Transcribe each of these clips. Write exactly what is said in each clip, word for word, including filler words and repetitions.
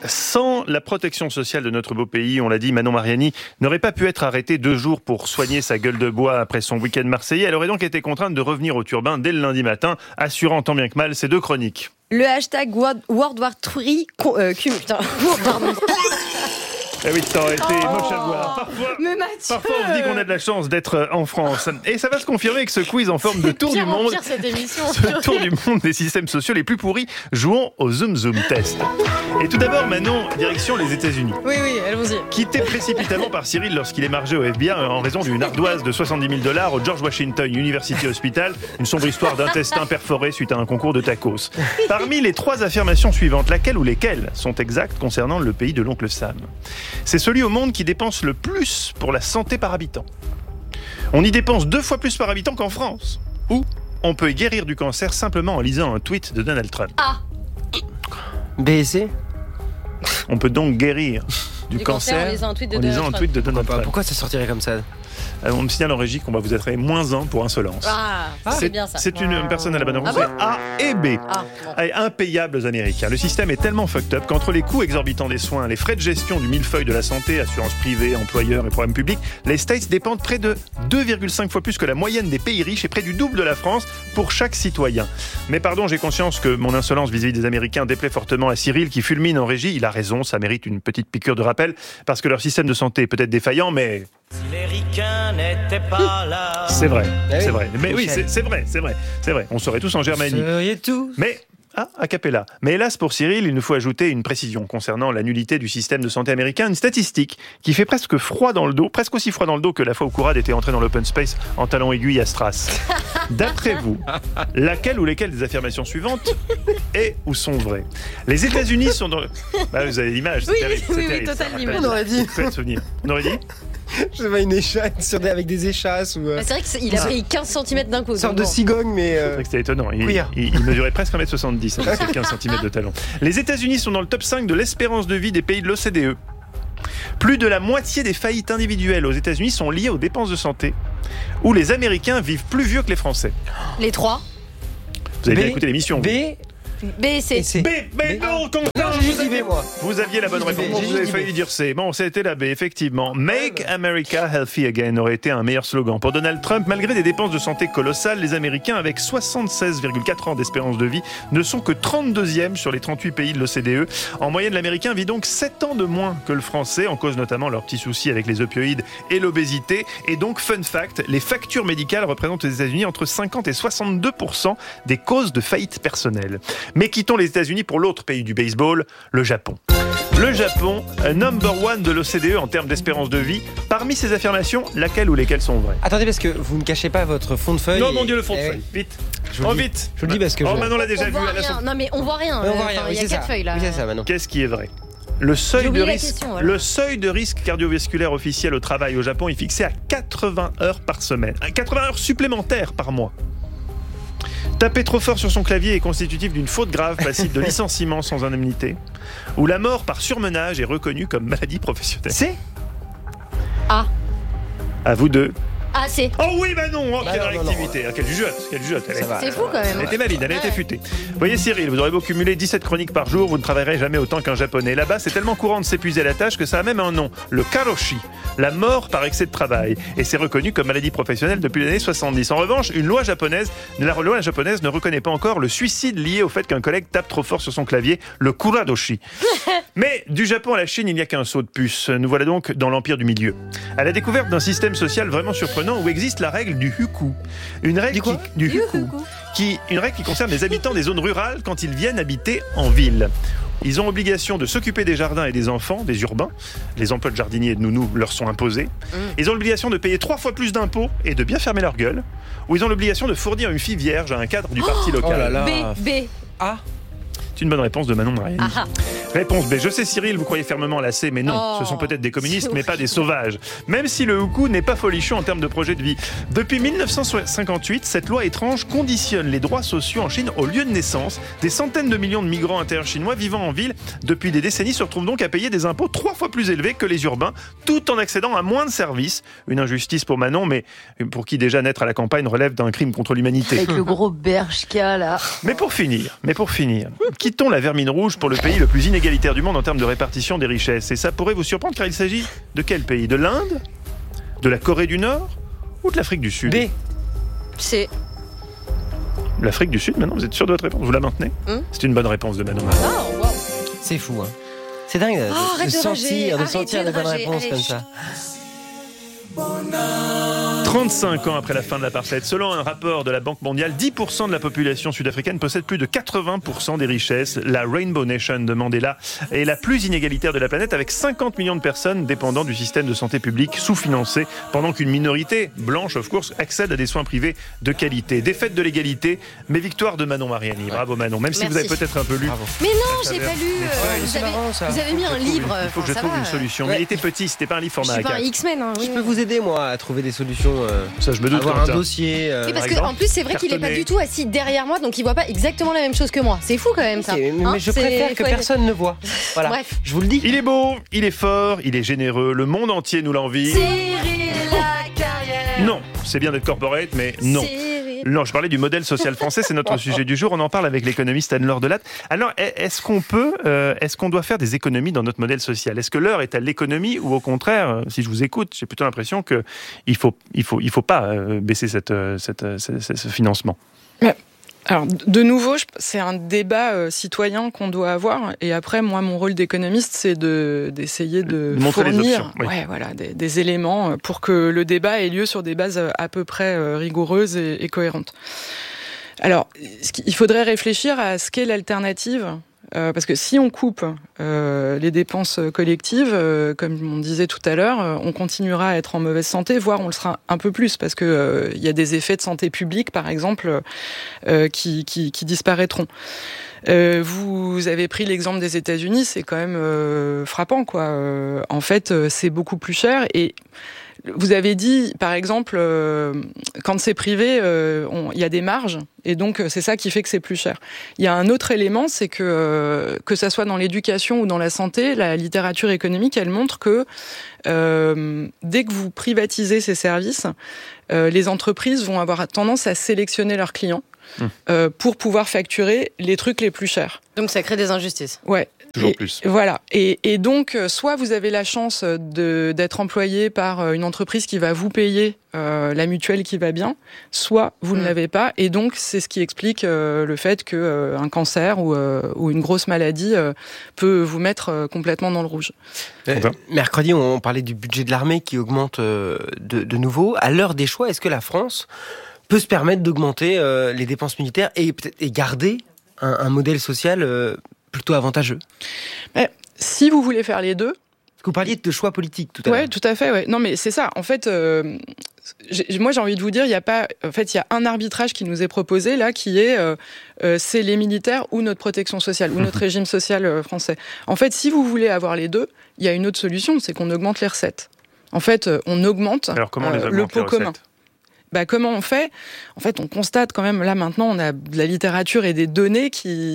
Sans la protection sociale de notre beau pays, on l'a dit, Manon Mariani n'aurait pas pu être arrêtée deux jours pour soigner sa gueule de bois après son week-end marseillais. Elle aurait donc été contrainte de revenir au turbin dès le lundi matin, assurant tant bien que mal ses deux chroniques. Le hashtag World War trois, euh, putain, pardon. Eh oui, ça aurait été oh, moche à voir. Parfois, mais Mathieu, parfois, on se dit qu'on a de la chance d'être en France. Et ça va se confirmer avec ce quiz en forme de tour pire du monde. Pire cette émission. Ce tour du monde des systèmes sociaux les plus pourris. Jouons au Zoom Zoom Test. Et tout d'abord, Manon, direction les États-Unis. Oui, oui, allons-y. Quitté précipitamment par Cyril lorsqu'il émargeait au F B I en raison d'une ardoise de soixante-dix mille dollars au George Washington University Hospital. Une sombre histoire d'intestin perforé suite à un concours de tacos. Parmi les trois affirmations suivantes, laquelle ou lesquelles sont exactes concernant le pays de l'oncle Sam? C'est celui au monde qui dépense le plus pour la santé par habitant. On y dépense deux fois plus par habitant qu'en France. Ou on peut y guérir du cancer simplement en lisant un tweet de Donald Trump. Ah. B et C. On peut donc guérir du, du cancer, cancer en lisant un tweet de en Donald lisant un Trump. tweet de Donald Trump. Pourquoi ça sortirait comme ça? Alors, on me signale en régie qu'on va vous être moins un pour insolence. Ah, c'est, c'est bien ça. C'est une personne à la bonne réponse. Ah bon A et B. Ah, bon. Allez, impayables aux Américains. Le système est tellement fucked up qu'entre les coûts exorbitants des soins, les frais de gestion du millefeuille de la santé, assurance privée, employeurs et programmes publics, les States dépendent près de deux virgule cinq fois plus que la moyenne des pays riches et près du double de la France pour chaque citoyen. Mais pardon, j'ai conscience que mon insolence vis-à-vis des Américains déplaît fortement à Cyril qui fulmine en régie. Il a raison, ça mérite une petite piqûre de rappel parce que leur système de santé est peut-être défaillant, mais... Si les ricains n'étaient pas là. C'est vrai, Ah oui. c'est vrai. Mais oui, Michel. c'est, c'est vrai, c'est vrai, c'est vrai. On serait tous en Germanie. Seriez tous. Mais, ah, a cappella. Mais hélas pour Cyril, il nous faut ajouter une précision concernant la nullité du système de santé américain, une statistique qui fait presque froid dans le dos, presque aussi froid dans le dos que la fois où Kourad était entré dans l'open space en talons aiguilles à Stras. D'après vous, laquelle ou lesquelles des affirmations suivantes est ou sont vraies? Les États-Unis sont dans... Bah, vous avez l'image, c'est Oui, terrible. oui, c'est oui, terrible, total ça l'image. rappelle. On aurait dit. Très de souvenirs. On aurait dit Je sais pas, une échasse sur des- avec des échasses ou euh, Bah, c'est vrai qu'il a pris quinze centimètres d'un coup. une sorte donc de bon. cigogne, mais. C'est euh, vrai que c'était étonnant. Il, Queer. il- il mesurait presque un mètre soixante-dix avec ses quinze centimètres de talon. Les États-Unis sont dans le top cinq de l'espérance de vie des pays de l'O C D E. Plus de la moitié des faillites individuelles aux États-Unis sont liées aux dépenses de santé, où les Américains vivent plus vieux que les Français. Les trois. Vous avez B, bien écouté l'émission. B vous. B et C. et C. B, mais B. non, Quentin, Non, j'ai juste dit B, moi. vous aviez la bonne J'ai dit B, réponse, j'ai vous juste avez dit failli B. dire C. Bon, c'était la B, effectivement. Make America Healthy Again aurait été un meilleur slogan. Pour Donald Trump, malgré des dépenses de santé colossales, les Américains, avec soixante-seize virgule quatre ans d'espérance de vie, ne sont que trente-deuxième sur les trente-huit pays de l'O C D E. En moyenne, l'Américain vit donc sept ans de moins que le Français, en cause notamment leurs petits soucis avec les opioïdes et l'obésité. Et donc, fun fact, les factures médicales représentent aux États-Unis entre cinquante et soixante-deux pour cent des causes de faillite personnelle. Mais quittons les États-Unis pour l'autre pays du baseball, le Japon. Le Japon, number one de l'O C D E en termes d'espérance de vie. Parmi ces affirmations, laquelle ou lesquelles sont vraies? Attendez, parce que vous ne cachez pas votre fond de feuille. Non, mon Dieu, le fond de Eh feuille. Vite. Je vous Oh, le dis. vite. Je vous le dis parce que. Oh, je- Manon l'a déjà On vu. voit elle a son- rien. Non mais on voit rien. Mais on voit Euh, rien, enfin, oui, Il y a c'est quatre ça. feuilles là. Oui, c'est ça, Manon. Qu'est-ce qui est vrai? Le seuil, J'ai de oublié la risque, question, voilà. le seuil de risque cardiovasculaire officiel au travail au Japon est fixé à quatre-vingts heures par semaine. À quatre-vingts heures supplémentaires par mois. Taper trop fort sur son clavier est constitutif d'une faute grave passible de licenciement sans indemnité, où la mort par surmenage est reconnue comme maladie professionnelle. C. A. À vous deux. Ah, c'est. Oh oui, bah non, oh, Bah quelle non, non, réactivité, ah, quelle jugeote, quelle jugeote. Elle Ça est- va. C'est fou quand même. Elle était valide, elle a été Ouais. futée. Voyez Cyril, vous aurez beau cumuler dix-sept chroniques par jour, vous ne travaillerez jamais autant qu'un japonais. Là-bas, c'est tellement courant de s'épuiser à la tâche que ça a même un nom, le karoshi, la mort par excès de travail. Et c'est reconnu comme maladie professionnelle depuis les années soixante-dix. En revanche, une loi japonaise, la loi japonaise ne reconnaît pas encore le suicide lié au fait qu'un collègue tape trop fort sur son clavier, le kuradoshi. Mais du Japon à la Chine, il n'y a qu'un saut de puce. Nous voilà donc dans l'empire du milieu. À la découverte d'un système social vraiment surprenant où existe la règle du huku. Une règle Du quoi qui, du huku, qui, une règle qui concerne les habitants des zones rurales quand ils viennent habiter en ville. Ils ont obligation de s'occuper des jardins et des enfants, des urbains. Les emplois de jardiniers et de nounou leur sont imposés. Ils ont l'obligation de payer trois fois plus d'impôts et de bien fermer leur gueule. Ou ils ont l'obligation de fournir une fille vierge à un cadre du parti local. Oh là là. B. B. A. C'est une bonne réponse de Manon Mariani. Ah, ah. Réponse B. Je sais Cyril, vous croyez fermement à la C, mais non, Oh, ce sont peut-être des communistes, c'est mais pas horrible. des sauvages. Même si le huku n'est pas folichon en termes de projet de vie. Depuis mille neuf cent cinquante-huit, cette loi étrange conditionne les droits sociaux en Chine au lieu de naissance. Des centaines de millions de migrants intérieurs chinois vivant en ville depuis des décennies se retrouvent donc à payer des impôts trois fois plus élevés que les urbains, tout en accédant à moins de services. Une injustice pour Manon, mais pour qui déjà naître à la campagne relève d'un crime contre l'humanité. Avec le gros bershka là. Mais pour finir, mais pour finir, quittons la vermine rouge pour le pays le plus inégalitaire inégalitaire du monde en termes de répartition des richesses. Et ça pourrait vous surprendre car il s'agit de quel pays ? De l'Inde ? De la Corée du Nord ? Ou de l'Afrique du Sud ? B. C'est. L'Afrique du Sud, maintenant, vous êtes sûr de votre réponse ? Vous la maintenez ? Hum C'est une bonne réponse de Manon. Oh, wow. C'est fou, hein. C'est dingue de, Oh, de arrête de sentir, rager, de arrêtez sentir de des bonnes rager, réponses allez, comme chut. ça. trente-cinq ans après la fin de l'apartheid, selon un rapport de la Banque mondiale, dix pour cent de la population sud-africaine possède plus de quatre-vingts pour cent des richesses. La Rainbow Nation de Mandela est la plus inégalitaire de la planète, avec cinquante millions de personnes dépendant du système de santé publique sous-financé, pendant qu'une minorité, blanche of course, accède à des soins privés de qualité. Défaite de l'égalité, mais victoire de Manon Mariani. Bravo Manon, même si Merci. vous avez peut-être un peu lu. Bravo. Mais non, Ça j'ai avait- pas lu. euh, feuilles. vous, C'est avez, marrant, ça. vous avez mis un livre. Il faut que je enfin, ça trouve va. une solution. Ouais. Mais il était petit, c'était pas un livre Je format suis pas A un quatre. X-Men. Hein, oui, Je oui. peux vous aider, moi, à trouver des solutions. euh, Ça, je me doute. avoir un Quentin. dossier. euh, Oui, parce par que exemple, en plus, c'est vrai qu'il est pas cartonné. du tout assis derrière moi, donc il voit pas exactement la même chose que moi. C'est fou quand même ça. ok, mais, mais Hein, je c'est- préfère que faut être- personne ne voit. Voilà. Bref. Je vous le dis. Il est beau, il est fort, il est généreux. Le monde entier nous l'envie. Cyril Lacarrière. Non, c'est bien d'être corporate, mais non. Cyril. Non, je parlais du modèle social français, c'est notre sujet du jour. On en parle avec l'économiste Anne-Laure Delatte. Alors, est-ce qu'on peut, euh, est-ce qu'on doit faire des économies dans notre modèle social ? Est-ce que l'heure est à l'économie ou au contraire, euh, si je vous écoute, j'ai plutôt l'impression que il faut, il faut, il faut pas euh, baisser cette, euh, cette, euh, ce, ce- ce financement. Alors, de nouveau, je- c'est un débat euh, citoyen qu'on doit avoir. Et après, moi, mon rôle d'économiste, c'est de, d'essayer de, De montrer les fournir options, oui. ouais, voilà, des, des éléments euh, pour que le débat ait lieu sur des bases euh, à peu près euh, rigoureuses et, et cohérentes. Alors, ce qui- il faudrait réfléchir à ce qu'est l'alternative. Euh, parce que si on coupe euh, les dépenses collectives, euh, comme on disait tout à l'heure, euh, on continuera à être en mauvaise santé, voire on le sera un peu plus, parce que euh, il y a des effets de santé publique, par exemple, euh, qui, qui, qui disparaîtront. Euh, vous avez pris l'exemple des États-Unis, c'est quand même euh, frappant, quoi. Euh, en fait, euh, c'est beaucoup plus cher et vous avez dit, par exemple, euh, quand c'est privé, euh, on- il y a des marges, et donc euh, c'est ça qui fait que c'est plus cher. Il y a un autre élément, c'est que euh, que ça soit dans l'éducation ou dans la santé, la littérature économique, elle montre que euh, dès que vous privatisez ces services, euh, les entreprises vont avoir tendance à sélectionner leurs clients Mmh. euh, pour pouvoir facturer les trucs les plus chers. Donc ça crée des injustices. Ouais. Toujours Et- plus. Voilà. Et, et donc, euh, soit vous avez la chance de, d'être employé par euh, une entreprise qui va vous payer euh, la mutuelle qui va bien, soit vous Mm. ne l'avez pas. Et donc, c'est ce qui explique euh, le fait que euh, un cancer ou, euh, ou une grosse maladie euh, peut vous mettre euh, complètement dans le rouge. Euh, Quentin. mercredi, on parlait du budget de l'armée qui augmente euh, de, de nouveau. À l'heure des choix, est-ce que la France peut se permettre d'augmenter euh, les dépenses militaires et peut-être et garder un, un modèle social euh, plutôt avantageux ? Mais si vous voulez faire les deux, Parce que vous parliez de choix politiques tout à ouais, l'heure. tout à fait. Ouais. Non, mais c'est ça. En fait, euh, j'ai- moi, j'ai envie de vous dire, il y a pas. En fait, il y a un arbitrage qui nous est proposé là, qui est, euh, euh, c'est les militaires ou notre protection sociale ou notre régime social euh, français. En fait, si vous voulez avoir les deux, il y a une autre solution, c'est qu'on augmente les recettes. En fait, euh, on augmente Alors, comment les euh, augmente, le les pot commun. recettes ? Bah, comment on fait ? En fait, on constate quand même, là maintenant, on a de la littérature et des données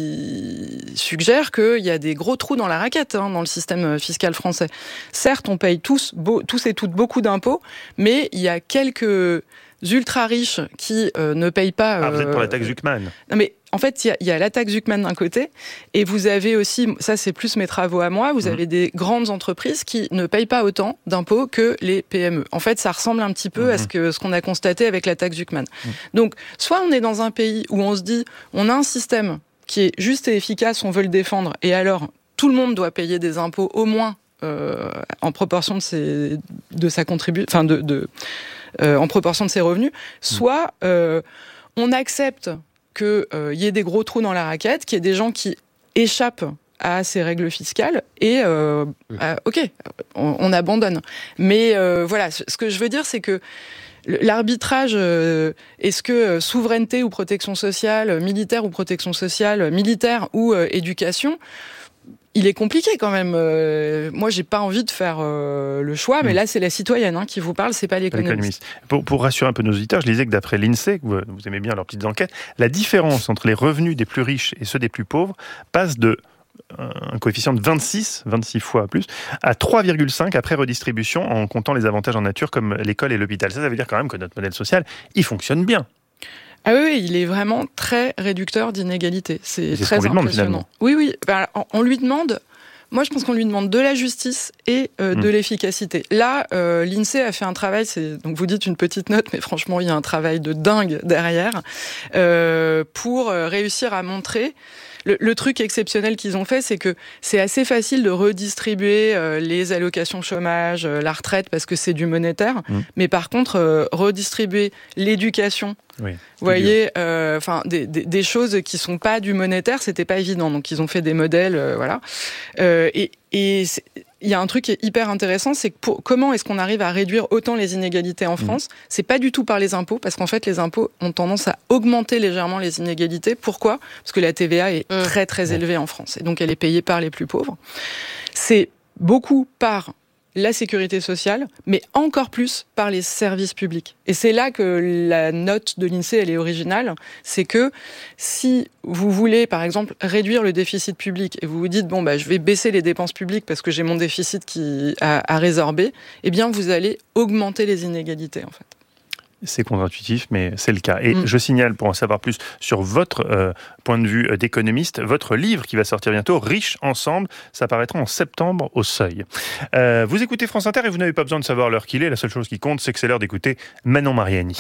qui suggèrent qu'il y a des gros trous dans la raquette hein, dans le système fiscal français. Certes, on paye tous, beau, tous et toutes beaucoup d'impôts, mais il y a quelques ultra riches qui euh, ne payent pas... Ah, vous êtes pour la euh, taxe Zuckman. non mais en fait, il y a, il y a la taxe Zuckman d'un côté, et vous avez aussi, ça c'est plus mes travaux à moi, vous Mhm. avez des grandes entreprises qui ne payent pas autant d'impôts que les P M E. En fait, ça ressemble un petit peu à ce que ce qu'on a constaté avec la taxe Zuckman. Donc, soit on est dans un pays où on se dit, on a un système qui est juste et efficace, on veut le défendre, et alors tout le monde doit payer des impôts au moins euh, en proportion de ses, de sa contribution, enfin de, de euh, en proportion de ses revenus, soit euh, on accepte qu'il euh, y ait des gros trous dans la raquette, qu'il y ait des gens qui échappent à ces règles fiscales, et euh, euh, ok, on, on abandonne. Mais euh, voilà, ce ce que je veux dire, c'est que l'arbitrage, euh, est-ce que euh, souveraineté ou protection sociale, euh, militaire ou protection sociale, euh, militaire ou euh, éducation, il est compliqué quand même. Euh, moi, j'ai pas envie de faire euh, le choix, mais Mm. là, c'est la citoyenne hein, qui vous parle, c'est pas Pas l'économiste. l'économiste. Pour, pour rassurer un peu nos auditeurs, je disais que d'après l'INSEE, que vous, vous aimez bien leurs petites enquêtes, la différence entre les revenus des plus riches et ceux des plus pauvres passe de un coefficient de vingt-six, vingt-six fois plus, à trois virgule cinq après redistribution en comptant les avantages en nature comme l'école et l'hôpital. Ça, ça veut dire quand même que notre modèle social, il fonctionne bien. Ah oui, oui, il est vraiment très réducteur d'inégalités. C'est C'est ce très qu'on lui demande, impressionnant. finalement. Oui, oui. Ben, on, on lui demande Moi, je pense qu'on lui demande de la justice et euh, de mmh. l'efficacité. Là, euh, l'INSEE a fait un travail, c'est, donc vous dites une petite note, mais franchement, il y a un travail de dingue derrière, euh, pour euh, réussir à montrer. Le, le truc exceptionnel qu'ils ont fait, c'est que c'est assez facile de redistribuer euh, les allocations chômage, euh, la retraite, parce que c'est du monétaire. Mmh. Mais par contre, euh, redistribuer l'éducation, oui, vous voyez, euh, enfin des, des, des choses qui sont pas du monétaire, c'était pas évident. Donc ils ont fait des modèles, euh, voilà. Euh, et et il y a un truc qui est hyper intéressant, c'est que pour, comment est-ce qu'on arrive à réduire autant les inégalités en France ? Mmh. C'est pas du tout par les impôts, parce qu'en fait les impôts ont tendance à augmenter légèrement les inégalités. Pourquoi ? Parce que la T V A est mmh. très très élevée en France, et donc elle est payée par les plus pauvres. C'est beaucoup par la sécurité sociale, mais encore plus par les services publics. Et c'est là que la note de l'INSEE, elle est originale, c'est que si vous voulez, par exemple, réduire le déficit public, et vous vous dites, bon, bah, je vais baisser les dépenses publiques parce que j'ai mon déficit qui à, à résorber, eh bien, vous allez augmenter les inégalités, en fait. C'est contre-intuitif, mais c'est le cas. Et mmh. je signale, pour en savoir plus sur votre euh, point de vue d'économiste, votre livre qui va sortir bientôt, Riches ensemble, ça paraîtra en septembre au Seuil. Euh, vous écoutez France Inter et vous n'avez pas besoin de savoir l'heure qu'il est. La seule chose qui compte, c'est que c'est l'heure d'écouter Manon Mariani.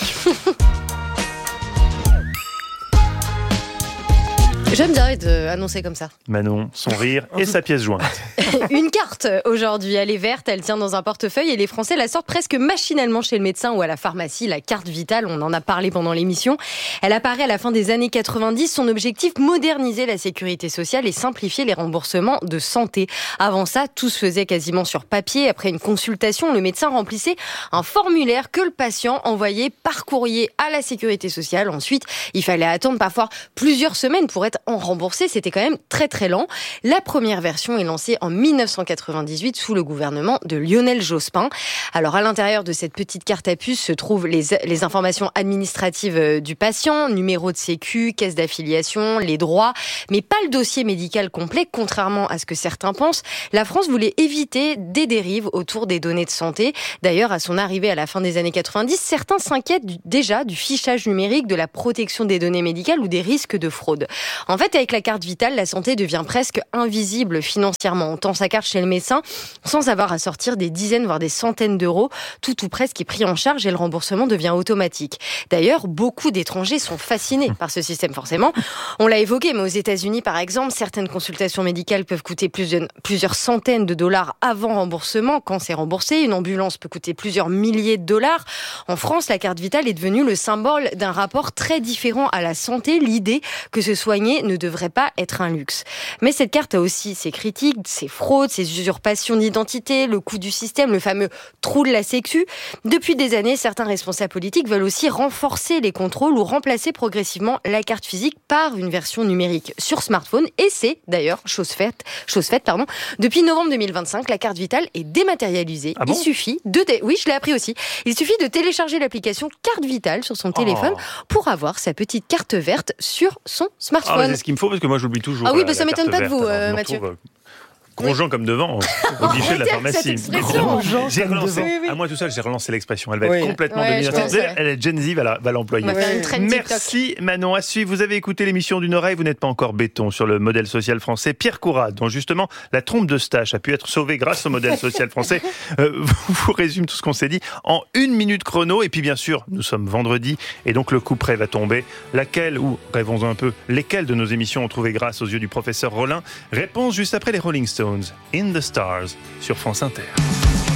J'aime bien être annoncé comme ça. Manon, son rire et sa pièce jointe. Une carte aujourd'hui, elle est verte, elle tient dans un portefeuille et les Français la sortent presque machinalement chez le médecin ou à la pharmacie. La carte vitale, on en a parlé pendant l'émission. Elle apparaît à la fin des années quatre-vingt-dix. Son objectif, moderniser la sécurité sociale et simplifier les remboursements de santé. Avant ça, tout se faisait quasiment sur papier. Après une consultation, le médecin remplissait un formulaire que le patient envoyait par courrier à la sécurité sociale. Ensuite, il fallait attendre parfois plusieurs semaines pour être en remboursé, c'était quand même très très lent. La première version est lancée en dix-neuf cent quatre-vingt-dix-huit sous le gouvernement de Lionel Jospin. Alors à l'intérieur de cette petite carte à puce se trouvent les, les informations administratives du patient, numéro de sécu, caisse d'affiliation, les droits, mais pas le dossier médical complet, contrairement à ce que certains pensent. La France voulait éviter des dérives autour des données de santé. D'ailleurs, à son arrivée à la fin des années quatre-vingt-dix, certains s'inquiètent du, déjà du fichage numérique, de la protection des données médicales ou des risques de fraude. En fait, avec la carte vitale, la santé devient presque invisible financièrement. On tend sa carte chez le médecin sans avoir à sortir des dizaines, voire des centaines d'euros. Tout ou presque est pris en charge et le remboursement devient automatique. D'ailleurs, beaucoup d'étrangers sont fascinés par ce système, forcément. On l'a évoqué, mais aux États-Unis, par exemple, certaines consultations médicales peuvent coûter plusieurs centaines de dollars avant remboursement. Quand c'est remboursé, une ambulance peut coûter plusieurs milliers de dollars. En France, la carte vitale est devenue le symbole d'un rapport très différent à la santé. L'idée que se soigner ne devrait pas être un luxe. Mais cette carte a aussi ses critiques, ses fraudes, ses usurpations d'identité, le coût du système, le fameux trou de la sécu. Depuis des années, certains responsables politiques veulent aussi renforcer les contrôles ou remplacer progressivement la carte physique par une version numérique sur smartphone. Et c'est d'ailleurs chose faite, chose faite, pardon. Depuis novembre deux mille vingt-cinq, la carte vitale est dématérialisée. Ah bon ? Il suffit de, dé... oui, je l'ai appris aussi. Il suffit de télécharger l'application Carte Vitale sur son téléphone oh. pour avoir sa petite carte verte sur son smartphone. Ah, c'est ce qu'il me faut parce que moi j'oublie toujours. Ah oui, la, bah, ça la m'étonne pas de vous, euh, Mathieu. Retrouve, euh, Grosjean oui. comme devant, au guichet de la pharmacie. Grosjean j'ai relancé, oui, oui. à moi tout seul, j'ai relancé l'expression. Elle va oui. être complètement ouais, dominante. Elle est Gen Z, va, va l'employer. Oui. Merci Manon. À suivre, vous avez écouté l'émission d'une oreille, vous n'êtes pas encore béton sur le modèle social français. Pierre Courade, dont justement la trompe de Stache a pu être sauvée grâce au modèle social français, euh, vous résume tout ce qu'on s'est dit en une minute chrono. Et puis bien sûr, nous sommes vendredi et donc le coup près va tomber. Laquelle, ou rêvons un peu, lesquelles de nos émissions ont trouvé grâce aux yeux du professeur Rollin ? Réponse juste après les Rolling Stones. In the Stars sur France Inter.